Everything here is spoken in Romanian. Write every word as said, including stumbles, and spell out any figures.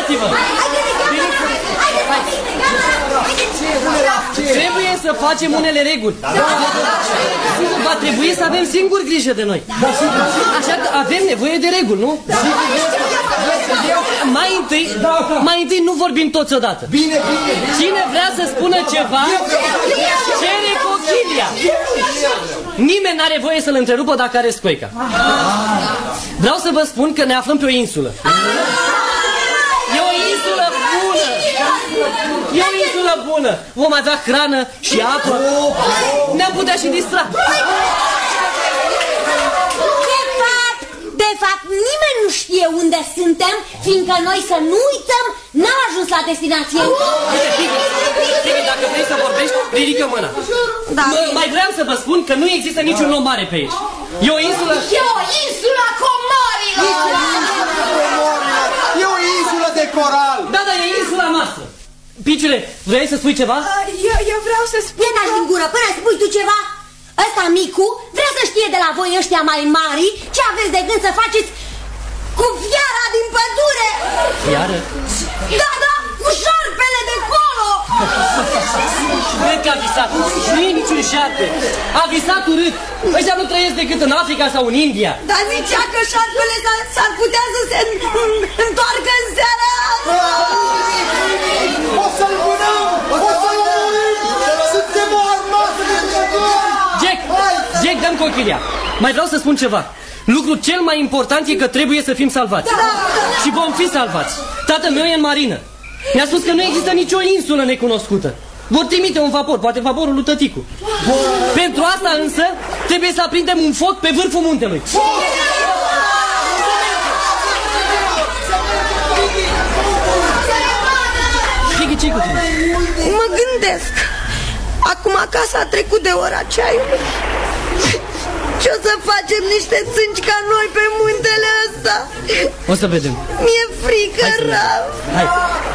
Uitați-vă! Trebuie să facem unele reguli. Va trebui să avem singur grijă de noi. Așa că avem nevoie de reguli, nu? Mai întâi, mai întâi nu vorbim toți odată. Cine vrea să spună ceva, cere cochilia. Nimeni n-are voie să-l întrerupă dacă are scoica. Vreau să vă spun că ne aflăm pe o insulă. E o insulă bună. E o insulă bună. Vom avea hrană și apă. Ne-am putea și distra. De fapt, nimeni nu știe unde suntem, fiindcă noi, să nu uităm, n-am ajuns la destinație. Bine, dacă vrei să vorbești, ridică mâna. Da. Mai vreau să vă spun că nu există niciun om mare pe aici. E o insulă... E o insulă a comorilor! E o insulă de coral! Da, da, e insula noastră. Piciule, vrei să spui ceva? Eu, eu vreau să spun că... din gură, până spui tu ceva. Ăsta micu vrea să știe de la voi ăștia mai mari ce aveți de gând să faceți cu fiara din pădure. Fiară? Da, da, cu șarpele de colo. Cred că a visat. Nu e niciun șarpe. A visat urât. Ăștia nu trăiesc decât în Africa sau în India. Dar zicea că șarpele s-ar putea să se întoarcă în seara asta. O să-l vânăm! O să-l murim! Suntem o armată de drăgări! Jack! Jack, dăm cochilia. Mai vreau să spun ceva. Lucrul cel mai important e că trebuie să fim salvați. Da. Și vom fi salvați. Tatăl meu e în marină. Mi-a spus că nu există nicio insulă necunoscută. Vor trimite un vapor, poate vaporul lui tăticu. Pentru asta însă trebuie să aprindem un foc pe vârful muntelui. Știi ce-i cu tine? Mă gândesc. Acum acasă a trecut de ora ceaiului. Ce o să facem niște țânci ca noi pe muntele ăsta? O să vedem. Mi-e frică rău. Hai.